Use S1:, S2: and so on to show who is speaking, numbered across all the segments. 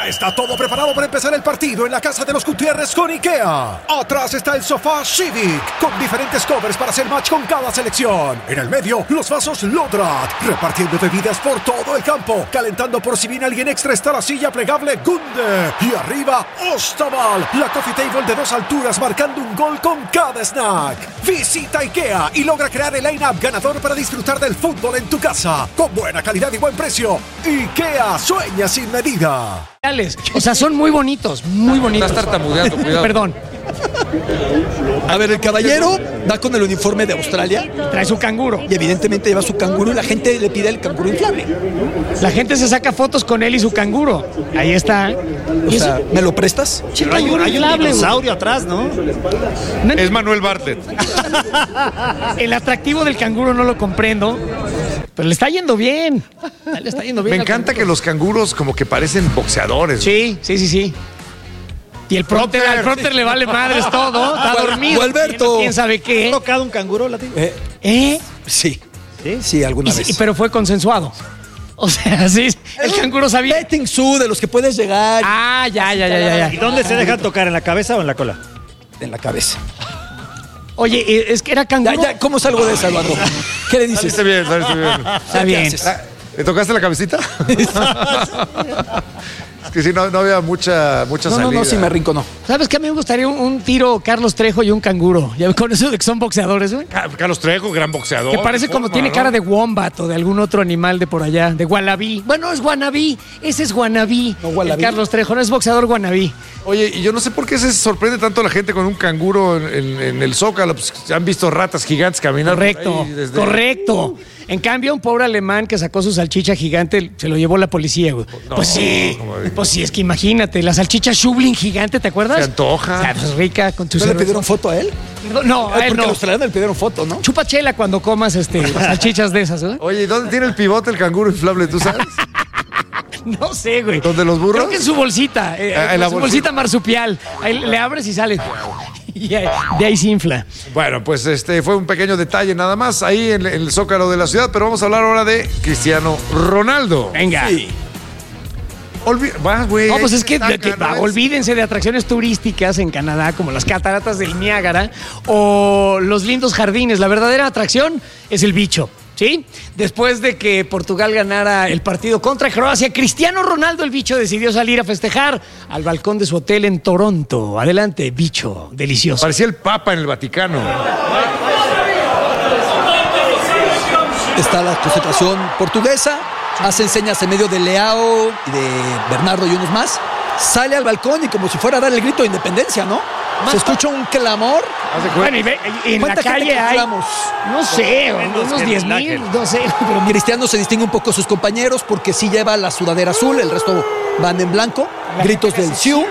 S1: Ya está todo preparado para empezar el partido en la casa de los Gutiérrez con IKEA. Atrás está el sofá Civic, con diferentes covers para hacer match con cada selección. En el medio, los vasos Lodrat, repartiendo bebidas por todo el campo. Calentando por si viene alguien extra está la silla plegable Gunde. Y arriba, Ostaval, la coffee table de 2 alturas marcando un gol con cada snack. Visita IKEA y logra crear el line-up ganador para disfrutar del fútbol en tu casa. Con buena calidad y buen precio. IKEA sueña sin medida.
S2: O sea, son muy bonitos, muy bonitos.
S3: Estás tartamudeando, cuidado.
S2: Perdón.
S4: A ver, el caballero va con el uniforme de Australia.
S2: Trae su canguro.
S4: Y evidentemente lleva su canguro y la gente le pide el canguro inflable.
S2: La gente se saca fotos con él y su canguro. Ahí está.
S4: O sea, ¿me lo prestas?
S2: Sí,
S5: Pero hay un dinosaurio atrás, ¿no?
S3: Es Manuel Bartlett.
S2: El atractivo del canguro no lo comprendo, pero le está yendo bien. Le está yendo bien.
S3: Me encanta que los canguros como que parecen boxeadores.
S2: Sí. Y al pronter le vale madres todo. Está dormido.
S4: O Alberto.
S2: ¿Quién sabe qué?
S5: ¿Has tocado un canguro, Latino?
S4: Sí, alguna vez.
S2: Pero fue consensuado. O sea, sí, el canguro sabía.
S4: Petting zoo, de los que puedes llegar.
S2: Ah, ya.
S5: ¿Y dónde se dejan tocar? ¿En la cabeza o en la cola?
S4: En la cabeza.
S2: Oye, es que era canguro.
S4: Ya, ¿cómo salgo de esa, Eduardo? ¿Qué le dices?
S3: Está bien.
S2: Está bien.
S3: ¿Le tocaste la cabecita? Es que sí, no había mucha salida.
S4: No, sí me arrinconó.
S2: ¿Sabes qué? A mí me gustaría un tiro Carlos Trejo y un canguro. Ya con eso de que son boxeadores, ¿eh?
S3: Carlos Trejo, gran boxeador.
S2: Que parece como tiene cara de wombat o de algún otro animal de por allá, de guanabí. Bueno, es guanabí. Ese es guanabí.
S4: No, guanabí.
S2: Carlos Trejo no es boxeador guanabí.
S3: Oye, y yo no sé por qué se sorprende tanto la gente con un canguro en el Zócalo. Pues, han visto ratas gigantes caminar.
S2: Correcto. En cambio, un pobre alemán que sacó su salchicha gigante se lo llevó la policía, güey.
S3: No,
S2: pues sí, es que imagínate, la salchicha Schublin gigante, ¿te acuerdas?
S3: Se antoja.
S2: O sea, pues rica con tu
S4: ¿No le pidieron foto a él?
S2: No, a él
S4: porque
S2: no.
S4: a los australianos le pidieron foto, ¿no?
S2: Chupa chela cuando comas las salchichas de esas, ¿eh?
S3: Oye, ¿y dónde tiene el pivote el canguro inflable, tú sabes?
S2: No sé, güey.
S3: ¿Dónde los burros?
S2: Creo que en su bolsita.
S3: En la
S2: su bolsita marsupial. Ahí le abres y sale. Y de ahí se infla.
S3: Bueno, pues fue un pequeño detalle nada más ahí en el Zócalo de la ciudad, pero vamos a hablar ahora de Cristiano Ronaldo.
S2: Venga.
S4: Sí.
S3: Güey.
S2: No, pues es que olvídense de atracciones turísticas en Canadá, como las cataratas del Niágara o los lindos jardines. La verdadera atracción es el bicho. ¿Sí? Después de que Portugal ganara el partido contra Croacia, Cristiano Ronaldo, el bicho, decidió salir a festejar al balcón de su hotel en Toronto. Adelante, bicho, delicioso.
S3: Parecía el Papa en el Vaticano.
S4: Está la concentración portuguesa. Hacen señas en medio de Leao y de Bernardo y unos más. Sale al balcón y como si fuera a dar el grito de independencia, ¿no? Se escucha un clamor.
S2: Bueno, y en la calle hay, no sé, unos 10,000, no sé.
S4: Pero Cristiano se distingue un poco sus compañeros porque sí lleva la sudadera azul, el resto van en blanco. Gritos del Siu.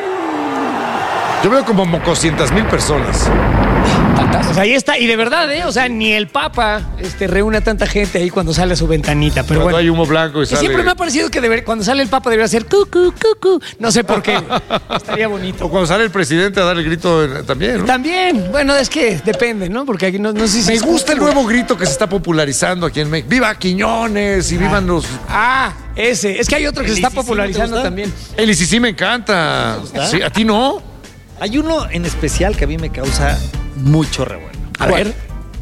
S3: Yo veo como 200,000 personas.
S2: Pues ahí está, y de verdad, o sea, ni el Papa reúne a tanta gente ahí cuando sale a su ventanita, pero
S3: cuando
S2: bueno.
S3: hay humo blanco y sale.
S2: Siempre me ha parecido que cuando sale el Papa debería ser cucu, cucu. No sé por qué. Estaría bonito.
S3: O cuando sale el presidente a dar el grito también, ¿no?
S2: También, bueno, es que depende, ¿no? Porque aquí no sé si...
S3: Me gusta el nuevo grito que se está popularizando aquí en México. ¡Viva Quiñones! Y vivan los...
S2: Ese. Es que hay otro que se está popularizando también.
S3: El ICC me encanta. Sí, ¿a ti no?
S5: Hay uno en especial que a mí me causa mucho revuelo.
S2: A ver.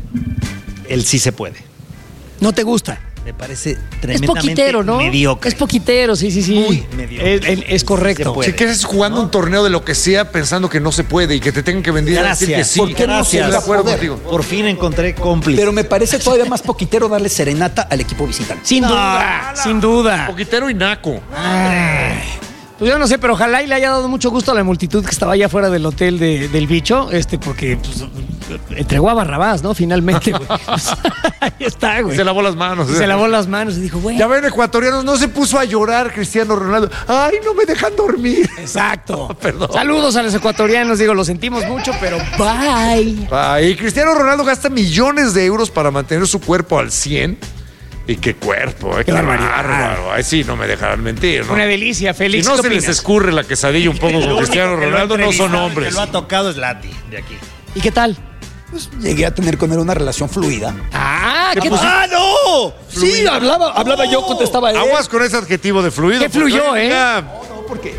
S5: El sí se puede.
S2: ¿No te gusta?
S5: Me parece
S2: Es
S5: tremendamente
S2: poquitero, ¿no?
S5: mediocre.
S2: Es poquitero, sí.
S5: Muy mediocre.
S2: Es correcto.
S5: Sí se
S3: Sí, que es jugando un torneo de lo que sea pensando que no se puede y que te tengan que venir a decir que sí.
S4: ¿Por qué no se
S3: Estoy de
S4: va a
S3: acuerdo
S4: poder?
S3: contigo.
S5: Por fin encontré cómplice.
S4: Pero me parece todavía más poquitero darle serenata al equipo visitante.
S2: Sin duda.
S3: Poquitero y naco.
S2: Pues yo no sé, pero ojalá y le haya dado mucho gusto a la multitud que estaba allá afuera del hotel del bicho, porque pues, entregó a Barrabás, ¿no? Finalmente, güey. Ahí está, güey.
S3: Se lavó las manos.
S2: Se lavó las manos y dijo, güey.
S3: Ya ven, ecuatorianos, no se puso a llorar Cristiano Ronaldo. ¡Ay, no me dejan dormir!
S2: Exacto.
S3: Perdón.
S2: Saludos a los ecuatorianos, lo sentimos mucho, pero bye.
S3: Y Cristiano Ronaldo gasta millones de euros para mantener su cuerpo al 100. Y qué cuerpo, qué bárbaro. Ay, sí, no me dejarán mentir, ¿no?
S2: Una delicia, Félix.
S3: Si no
S2: ¿qué
S3: se les
S2: opinas?
S3: escurre la quesadilla un poco con Cristiano Ronaldo, no son hombres.
S5: Que lo ha tocado es Lati, de aquí.
S2: ¿Y qué tal?
S4: Pues llegué a tener con él una relación fluida.
S2: ¿Qué
S5: ¡Ah, no!
S4: Sí, hablaba yo, contestaba él.
S3: Aguas con ese adjetivo de fluido.
S2: ¿Qué fluyó,
S3: porque,
S2: eh?
S3: oiga,
S4: Porque